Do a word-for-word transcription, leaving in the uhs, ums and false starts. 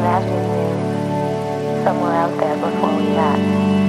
imagined you somewhere out there before we met.